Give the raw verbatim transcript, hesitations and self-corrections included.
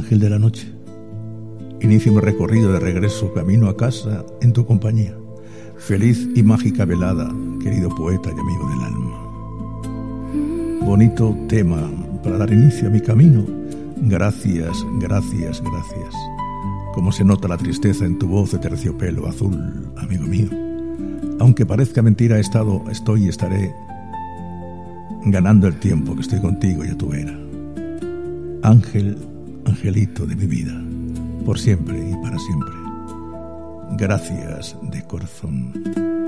ángel de la noche, inicio mi recorrido de regreso camino a casa en tu compañía. Feliz y mágica velada, querido poeta y amigo del alma. Bonito tema para dar inicio a mi camino. Gracias, gracias, gracias. Cómo se nota la tristeza en tu voz de terciopelo azul, amigo mío. Aunque parezca mentira, he estado, estoy y estaré ganando el tiempo que estoy contigo y a tu vera. Ángel, angelito de mi vida, por siempre y para siempre. Gracias de corazón.